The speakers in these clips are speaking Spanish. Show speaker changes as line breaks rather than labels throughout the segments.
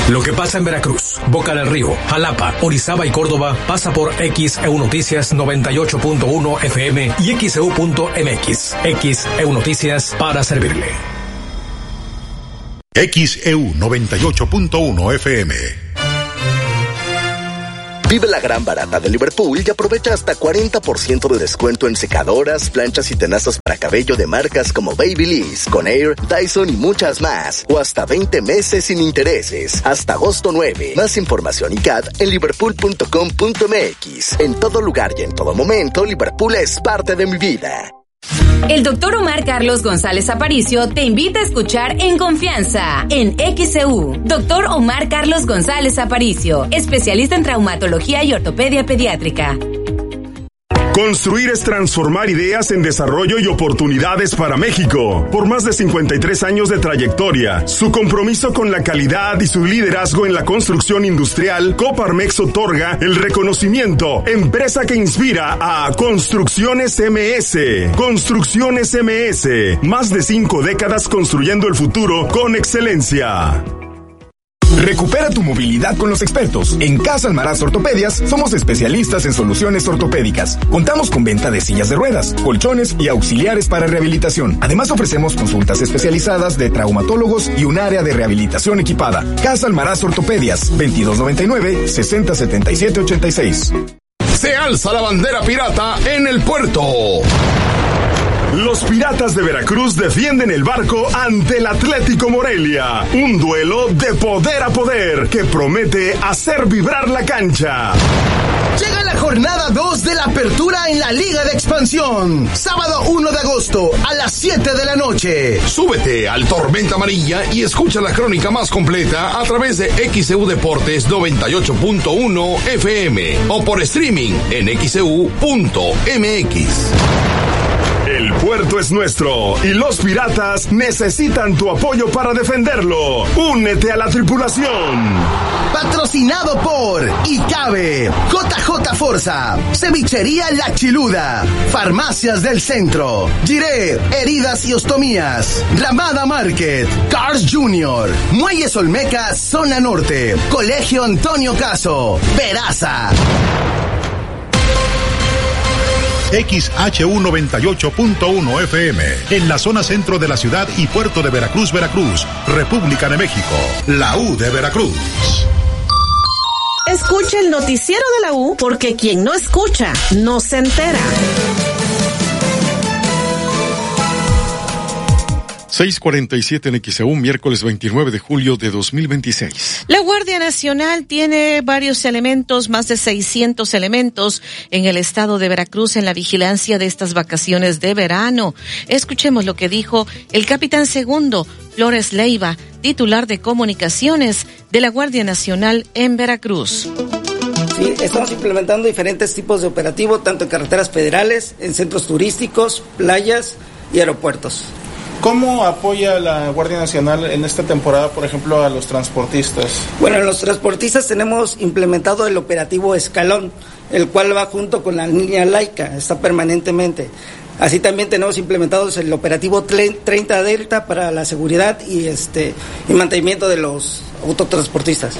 Lo que pasa en Veracruz, Boca del Río, Jalapa, Orizaba y Córdoba pasa por XEU Noticias 98.1 FM y XEU.mx. XEU Noticias para servirle.
XEU 98.1 FM.
Vive la gran barata de Liverpool y aprovecha hasta 40% de descuento en secadoras, planchas y tenazas para cabello de marcas como Babyliss, Conair, Dyson y muchas más. O hasta 20 meses sin intereses. Hasta agosto 9. Más información y CAT en liverpool.com.mx. En todo lugar y en todo momento, Liverpool es parte de mi vida.
El doctor Omar Carlos González Aparicio te invita a escuchar En Confianza, en XEU. Doctor Omar Carlos González Aparicio, especialista en traumatología y ortopedia pediátrica.
Construir es transformar ideas en desarrollo y oportunidades para México. Por más de 53 años de trayectoria, su compromiso con la calidad y su liderazgo en la construcción industrial, Coparmex otorga el reconocimiento Empresa que inspira a Construcciones MS. Construcciones MS, más de 5 décadas construyendo el futuro con excelencia.
Recupera tu movilidad con los expertos. En Casa Almaraz Ortopedias somos especialistas en soluciones ortopédicas. Contamos con venta de sillas de ruedas, colchones y auxiliares para rehabilitación. Además ofrecemos consultas especializadas de traumatólogos y un área de rehabilitación equipada. Casa Almaraz Ortopedias, 2299-607786.
Se alza la bandera pirata en el puerto.
Los Piratas de Veracruz defienden el barco ante el Atlético Morelia. Un duelo de poder a poder que promete hacer vibrar la cancha.
Llega la jornada 2 de la apertura en la Liga de Expansión. Sábado 1 de agosto a las 7 de la noche.
Súbete al Tormenta Amarilla y escucha la crónica más completa a través de XEU Deportes 98.1 FM o por streaming en XEU.mx.
El puerto es nuestro y los piratas necesitan tu apoyo para defenderlo. Únete a la tripulación.
Patrocinado por ICABE, JJ Forza, Cevichería La Chiluda, Farmacias del Centro, Giré, Heridas y Ostomías, Ramada Market, Cars Junior, Muelles Olmeca, Zona Norte, Colegio Antonio Caso, Peraza.
XHU 98.1 FM, en la zona centro de la ciudad y puerto de Veracruz, Veracruz, República de México, la U de Veracruz.
Escucha el noticiero de la U, porque quien no escucha, no se entera.
6:47 en XEU, miércoles 29 de julio de 2026.
La Guardia Nacional tiene varios elementos, más de 600 elementos en el estado de Veracruz en la vigilancia de estas vacaciones de verano. Escuchemos lo que dijo el capitán segundo Flores Leiva, titular de comunicaciones de la Guardia Nacional en Veracruz.
Sí, estamos implementando diferentes tipos de operativo, tanto en carreteras federales, en centros turísticos, playas y aeropuertos.
¿Cómo apoya la Guardia Nacional en esta temporada, por ejemplo, a los transportistas?
Bueno, en los transportistas tenemos implementado el operativo Escalón, el cual va junto con la línea laica, está permanentemente. Así también tenemos implementados el operativo 30 Delta para la seguridad y mantenimiento de los autotransportistas.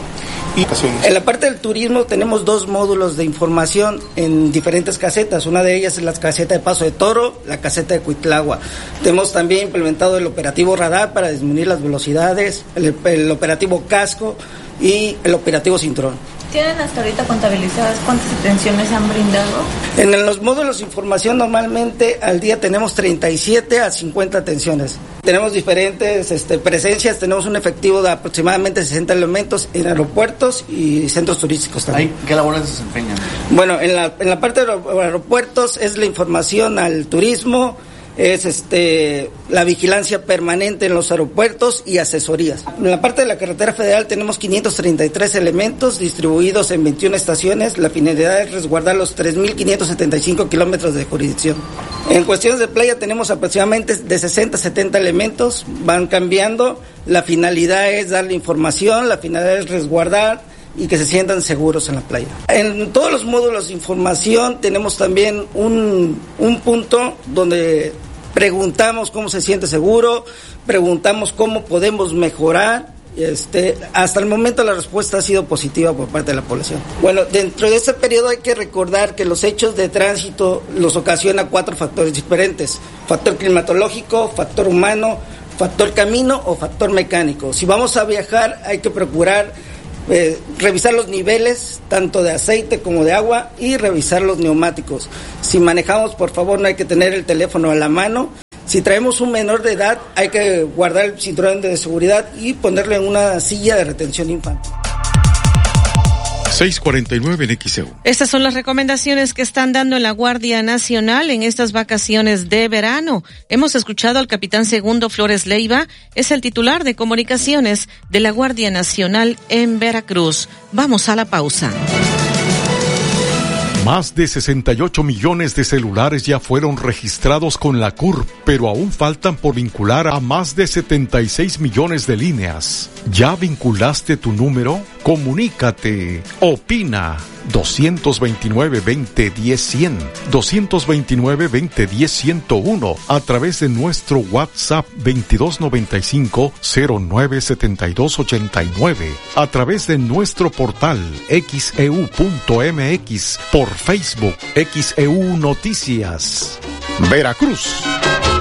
En la parte del turismo tenemos 2 módulos de información en diferentes casetas. Una de ellas es la caseta de Paso de Toro, la caseta de Cuitlagua. Tenemos también implementado el operativo Radar para disminuir las velocidades, el operativo Casco y el operativo Cinturón.
¿Tienen hasta ahorita contabilizadas cuántas detenciones han brindado?
En los módulos de información normalmente al día tenemos 37 a 50 atenciones. Tenemos diferentes presencias, tenemos un efectivo de aproximadamente 60 elementos en aeropuertos y centros turísticos también.
¿Qué labores desempeñan?
Bueno, en la parte de los aeropuertos es la información al turismo, es la vigilancia permanente en los aeropuertos y asesorías. En la parte de la carretera federal tenemos 533 elementos distribuidos en 21 estaciones. La finalidad es resguardar los 3.575 kilómetros de jurisdicción. En cuestiones de playa tenemos aproximadamente de 60 a 70 elementos, van cambiando. La finalidad es darle información, la finalidad es resguardar y que se sientan seguros en la playa. En todos los módulos de información tenemos también un punto donde preguntamos cómo se siente seguro, preguntamos cómo podemos mejorar Hasta el momento la respuesta ha sido positiva por parte de la población. Bueno, dentro de ese periodo hay que recordar que los hechos de tránsito los ocasiona 4 factores diferentes: factor climatológico, factor humano, factor camino o factor mecánico. Si vamos a viajar hay que procurar revisar los niveles tanto de aceite como de agua y revisar los neumáticos. Si manejamos, por favor, no hay que tener el teléfono a la mano. Si traemos un menor de edad, hay que guardar el cinturón de seguridad y ponerle en una silla de retención infantil.
6:49 en XEU.
Estas son las recomendaciones que están dando en la Guardia Nacional en estas vacaciones de verano. Hemos escuchado al capitán segundo Flores Leiva, es el titular de comunicaciones de la Guardia Nacional en Veracruz. Vamos a la pausa.
Más de 68 millones de celulares ya fueron registrados con la CURP, pero aún faltan por vincular a más de 76 millones de líneas. ¿Ya vinculaste tu número? Comunícate. Opina. 229-2010-100, 229-2010-101, a través de nuestro WhatsApp 2295-097289, a través de nuestro portal xeu.mx, por Facebook XEU Noticias. Veracruz.